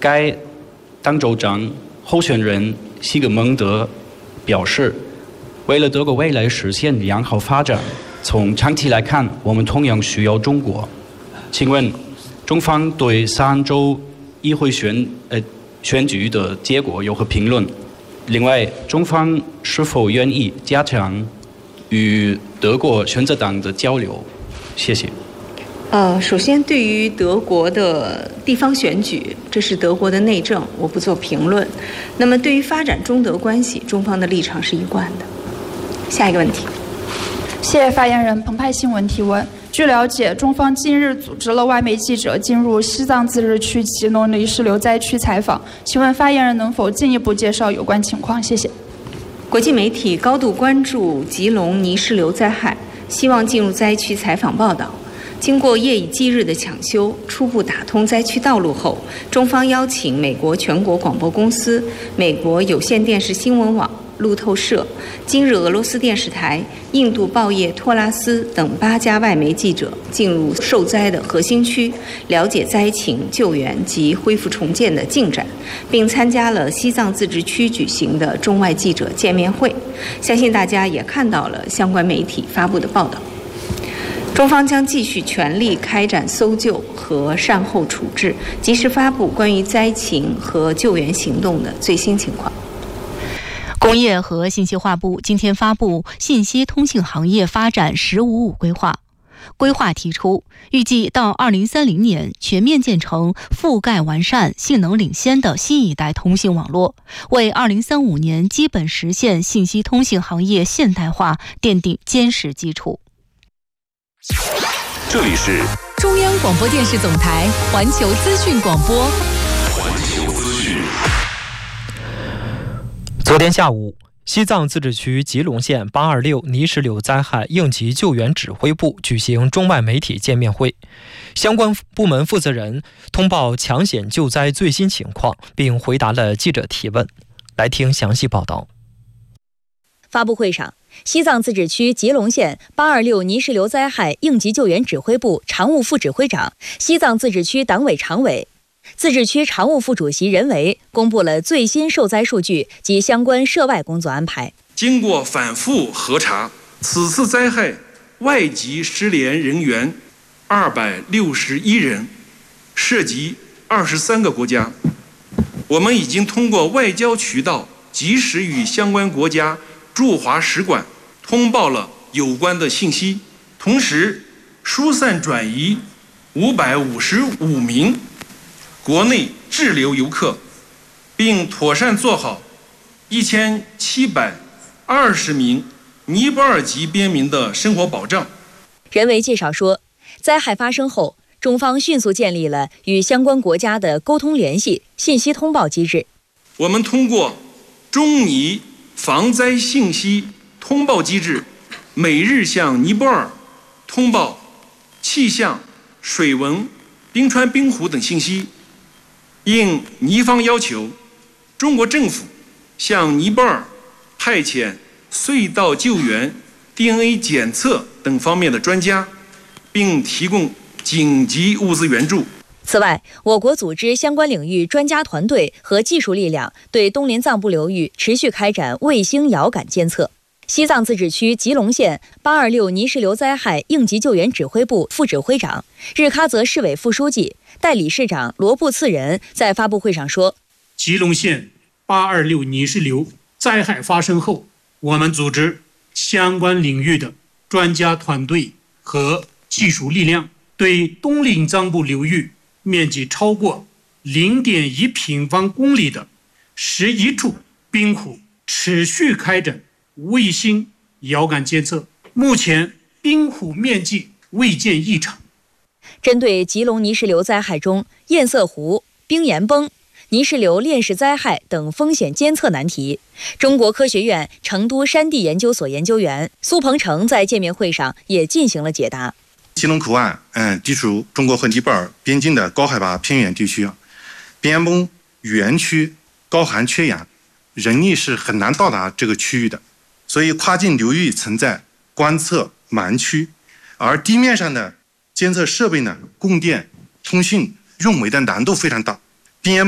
该当州长候选人西格蒙德表示，为了德国未来实现良好发展，从长期来看，我们同样需要中国。请问，中方对3州议会选举的结果有何评论？另外，中方是否愿意加强与德国选择党的交流？谢谢。 首先，对于德国的地方选举，这是德国的内政，我不做评论。那么，对于发展中德关系，中方的立场是一贯的。下一个问题。 谢谢发言人。澎湃新闻提问：据了解，中方近日组织了外媒记者进入西藏自治区吉隆泥石流灾区采访，请问发言人能否进一步介绍有关情况？谢谢。 国际媒体高度关注吉隆泥石流灾害，希望进入灾区采访报道。经过夜以继日的抢修，初步打通灾区道路后，中方邀请美国全国广播公司、美国有线电视新闻网、路透社、今日俄罗斯电视台、印度报业托拉斯等8家外媒记者进入受灾的核心区，了解灾情、救援及恢复重建的进展，并参加了西藏自治区举行的中外记者见面会。相信大家也看到了相关媒体发布的报道。中方将继续全力开展搜救和善后处置，及时发布关于灾情和救援行动的最新情况。 工业和信息化部今天发布信息通信行业发展“15+5”规划。规划提出，预计到2030年全面建成覆盖完善、性能领先的新一代通信网络，为2035年基本实现信息通信行业现代化奠定坚实基础。 这里是中央广播电视总台环球资讯广播。 环球资讯。 昨天下午，西藏自治区吉隆县826泥石流灾害应急救援指挥部举行中外媒体见面会，相关部门负责人通报抢险救灾最新情况，并回答了记者提问。来听详细报道。 发布会上，西藏自治区吉隆县826泥石流灾害应急救援指挥部常务副指挥长、西藏自治区党委常委、自治区常务副主席任维公布了最新受灾数据及相关涉外工作安排。 经过反复核查，此次灾害外籍失联人员261人，涉及23个国家。我们已经通过外交渠道及时与相关国家驻华使馆通报了有关的信息，同时疏散转移555名国内滞留游客，并妥善做好1720名尼泊尔籍边民的生活保障。 任维介绍说，灾害发生后，中方迅速建立了与相关国家的沟通联系、信息通报机制。 我们通过中尼防灾信息通报机制，每日向尼泊尔通报气象、水文、冰川冰湖等信息。应尼方要求，中国政府向尼泊尔派遣隧道救援、DNA 检测等方面的专家，并提供紧急物资援助。 此外，我国组织相关领域专家团队和技术力量，对东林藏布流域持续开展卫星遥感监测。西藏自治区吉隆县826泥石流灾害应急救援指挥部副指挥长、日喀则市委副书记、代理市长罗布次仁在发布会上说， 吉隆县826泥石流灾害发生后，我们组织相关领域的专家团队和技术力量，对东林藏布流域面积超过0.1平方公里的11处冰湖持续开展卫星遥感监测，目前冰湖面积未见异常。 针对吉隆泥石流灾害中堰塞湖、冰岩崩、泥石流链式灾害等风险监测难题，中国科学院成都山地研究所研究员苏鹏程在见面会上也进行了解答。 吉隆口岸地处中国和尼泊尔边境的高海拔偏远地区，冰岩崩园区高寒缺氧，人力是很难到达这个区域的，所以跨境流域存在观测盲区，而地面上的监测设备呢，供电、通信、运维的难度非常大。